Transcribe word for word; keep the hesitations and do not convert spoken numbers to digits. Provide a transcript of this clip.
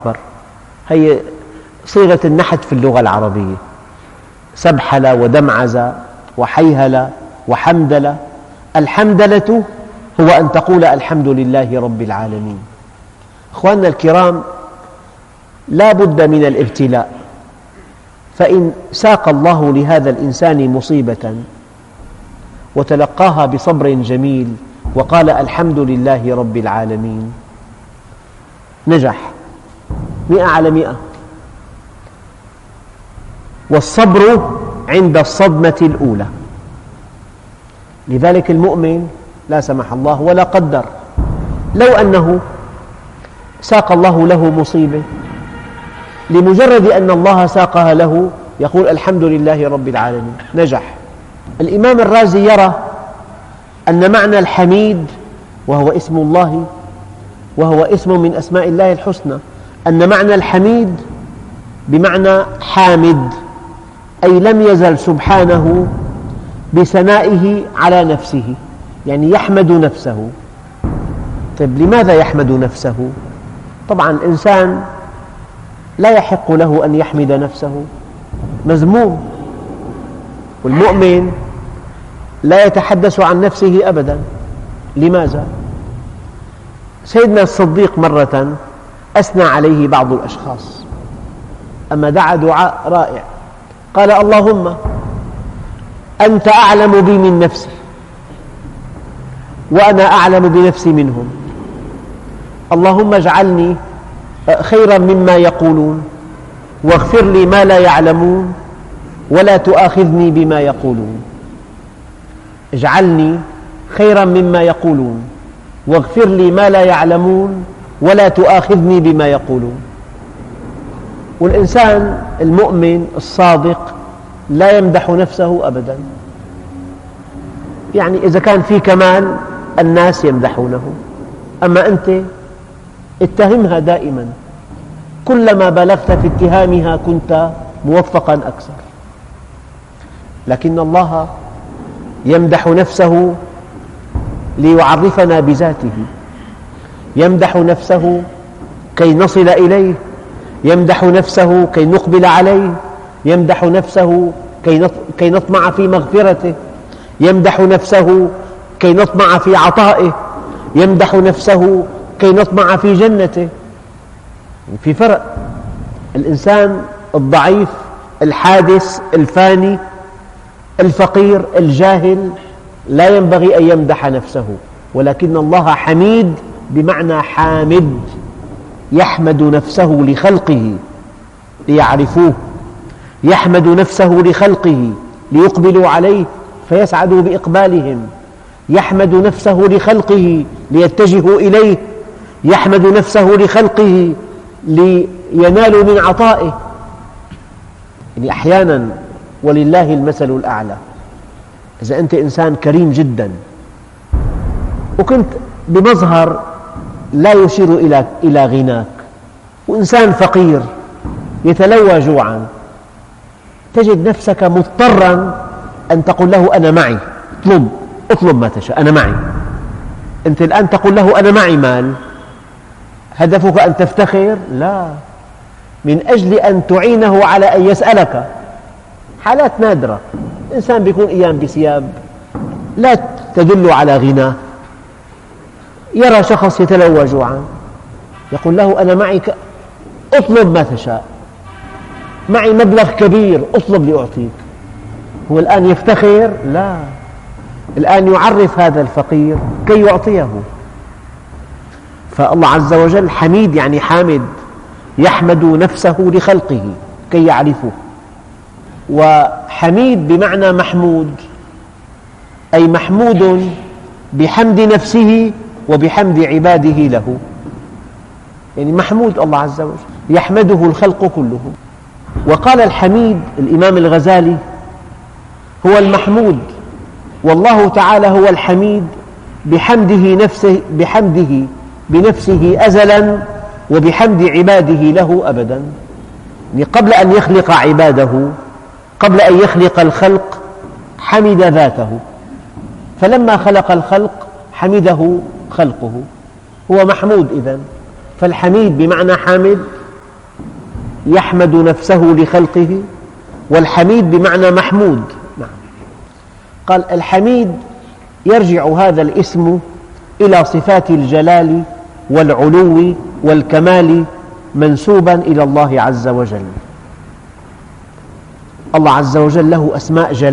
أكبر. هي صيغة النحت في اللغة العربية: سبحل ودمعز وحيهل وحمدل. الحمدلة هو أن تقول الحمد لله رب العالمين. أخواننا الكرام، لا بد من الابتلاء، فإن ساق الله لهذا الإنسان مصيبة وتلقاها بصبر جميل وقال الحمد لله رب العالمين، نجح مئة على مئة. والصبر عند الصدمة الأولى. لذلك المؤمن لا سمح الله ولا قدر لو أنه ساق الله له مصيبة، لمجرد أن الله ساقها له يقول الحمد لله رب العالمين، نجح. الإمام الرازي يرى أن معنى الحميد، وهو اسم الله وهو اسم من أسماء الله الحسنى، أن معنى الحميد بمعنى حامد، أي لم يزل سبحانه بثنائه على نفسه، يعني يحمد نفسه. طيب لماذا يحمد نفسه؟ طبعا الإنسان لا يحق له أن يحمد نفسه، مذموم. والمؤمن لا يتحدث عن نفسه أبدا. لماذا؟ سيدنا الصديق مرة أثنى عليه بعض الأشخاص، أما دعا دعاء رائع، قال اللهم أنت أعلم بي من نفسي وأنا أعلم بنفسي منهم، اللهم اجعلني خيرا مما يقولون واغفر لي ما لا يعلمون ولا تؤاخذني بما يقولون. اجعلني خيرا مما يقولون واغفر لي ما لا يعلمون ولا تؤاخذني بما يقولون. والإنسان المؤمن الصادق لا يمدح نفسه أبدا، يعني إذا كان في كمال الناس يمدحونه، أما أنت اتهمها دائما، كلما بلغت في اتهامها كنت موفقا أكثر. لكن الله يمدح نفسه ليعرفنا بذاته، يمدح نفسه كي نصل إليه، يمدح نفسه كي نقبل عليه، يمدح نفسه كي نطمع في مغفرته، يمدح نفسه كي نطمع في عطائه، يمدح نفسه كي نطمع في جنته. في فرق. الإنسان الضعيف الحادث الفاني الفقير الجاهل لا ينبغي أن يمدح نفسه، ولكن الله حميد بمعنى حامد، يحمد نفسه لخلقه ليعرفوه، يحمد نفسه لخلقه ليقبلوا عليه فيسعدوا بإقبالهم، يحمد نفسه لخلقه ليتجهوا إليه، يحمد نفسه لخلقه لينالوا من عطائه. يعني أحيانا ولله المثل الأعلى، إذا أنت إنسان كريم جدا وكنت بمظهر لا يشير إلى إلى غناك، وإنسان فقير يتلوى جوعا، تجد نفسك مضطرا أن تقول له أنا معي، اطلب اطلب ما تشاء، أنا معي. أنت الآن تقول له أنا معي مال، هدفك أن تفتخر؟ لا، من أجل أن تعينه على أن يسألك. حالات نادرة، إنسان بيكون أيام بثياب لا تدل على غناه، يرى شخص يتلوى جوعا يقول له أنا معي ك... اطلب ما تشاء، معي مبلغ كبير، اطلب لأعطيك. هو الآن يفتخر؟ لا، الآن يعرف هذا الفقير كي يعطيه. فالله عز وجل حميد يعني حامد، يحمد نفسه لخلقه كي يعرفوه. وحميد بمعنى محمود، أي محمود بحمد نفسه وبحمد عباده له، يعني محمود الله عز وجل يحمده الخلق كلهم. وقال الحميد الإمام الغزالي هو المحمود، والله تعالى هو الحميد بحمده نفسه بحمده بنفسه أزلا وبحمد عباده له أبدا. يعني قبل أن يخلق عباده، قبل أن يخلق الخلق حمد ذاته، فلما خلق الخلق حمده خلقه، هو محمود إذن. فالحميد بمعنى حامد يحمد نفسه لخلقه، والحميد بمعنى محمود. قال الحميد يرجع هذا الاسم إلى صفات الجلال والعلو والكمال منسوبا إلى الله عز وجل. الله عز وجل له أسماء جلال